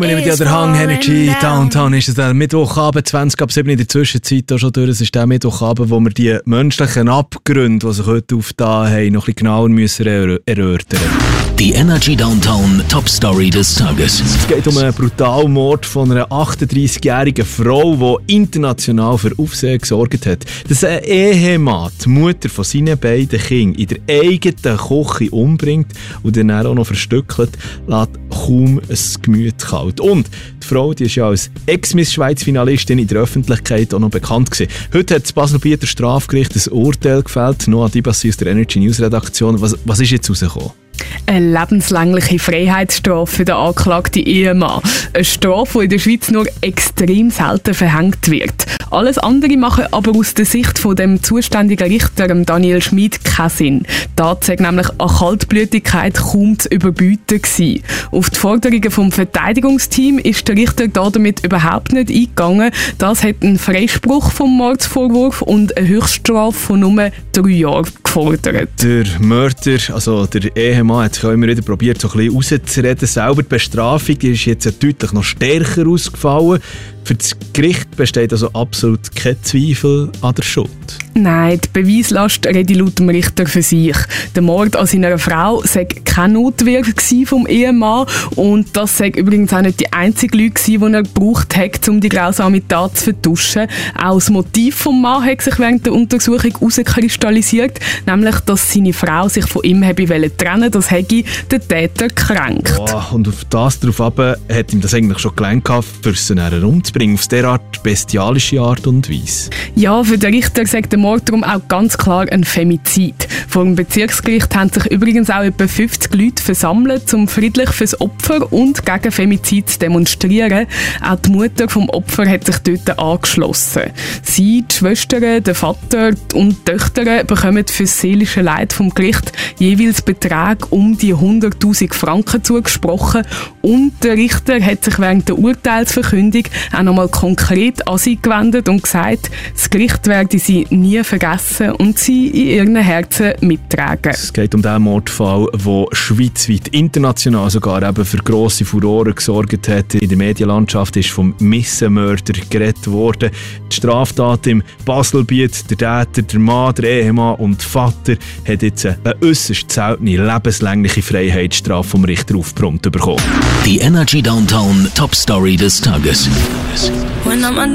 Wir nehmen ja den Hang Energy Downtown. Ist es der Mittwochabend, 20 ab 7 in der Zwischenzeit auch schon durch. Es ist der Mittwochabend, wo wir die menschlichen Abgründe, die sich heute aufgetan haben, noch ein bisschen genauer müssen erörtern. Die Energy Downtown Top Story des Tages. Es geht um einen brutalen Mord von einer 38-jährigen Frau, die international für Aufsehen gesorgt hat. Dass ein Ehemann die Mutter von seinen beiden Kindern in der eigenen Küche umbringt und dann auch noch verstückelt, lässt kaum ein Gemüt kalt. Und die Frau, die ist ja als Ex-Miss-Schweiz-Finalistin in der Öffentlichkeit auch noch bekannt gewesen. Heute hat das Basel-Bieter Strafgericht ein Urteil gefällt. Noah Dibassi aus der Energy News Redaktion. Was ist jetzt rausgekommen? Eine lebenslängliche Freiheitsstrafe für den angeklagten Ehemann. Eine Strafe, die in der Schweiz nur extrem selten verhängt wird. Alles andere machen aber aus der Sicht von dem zuständigen Richter Daniel Schmid keinen Sinn. Die Tatsache nämlich an Kaltblütigkeit kaum zu überbieten gewesen. Auf die Forderungen vom Verteidigungsteam ist der Richter damit überhaupt nicht eingegangen. Das hat einen Freispruch vom Mordsvorwurf und eine Höchststrafe von nur 3 Jahren gefordert. Der Mörder, also der Ehemann, hat sich auch immer wieder probiert, so ein bisschen rauszureden. Selber die Bestrafung ist jetzt deutlich noch stärker ausgefallen. Für das Gericht besteht also absolut kein Zweifel an der Schuld. Nein, die Beweislast redet laut dem Richter für sich. Der Mord an seiner Frau sei keine Notwehr vom Ehemann und das sei übrigens auch nicht die einzige Lüge, die er gebraucht hat, um die grausame Tat zu vertuschen. Auch das Motiv vom Mann hat sich während der Untersuchung herauskristallisiert, nämlich, dass seine Frau sich von ihm trennen wollte. Das hätte den Täter gekränkt. Oh, und auf darauf hat ihm das eigentlich schon gelangt, für sie umzubringen, auf derart bestialische Art und Weise. Ja, für den Richter sagt der Mord darum auch ganz klar ein Femizid. Vor dem Bezirksgericht haben sich übrigens auch etwa 50 Leute versammelt, um friedlich fürs Opfer und gegen Femizid zu demonstrieren. Auch die Mutter vom Opfer hat sich dort angeschlossen. Sie, die Schwestern, der Vater und die Töchter bekommen für das seelische Leid vom Gericht jeweils Beträge um die 100'000 Franken zugesprochen. Und der Richter hat sich während der Urteilsverkündung auch nochmal konkret an sie gewendet und gesagt, das Gericht werde sie nie vergessen und sie in ihren Herzen mittragen. Es geht um den Mordfall, der schweizweit, international sogar eben für grosse Furore gesorgt hat. In der Medienlandschaft ist vom Missenmörder geredet worden. Die Straftat im Baselbiet, der Täter, der Mann, der Ehemann und der Vater hat jetzt eine äusserst seltene lebenslängliche Freiheitsstrafe vom Richter aufgebrummt bekommen. Die Energy Downtown Top Story des Tages.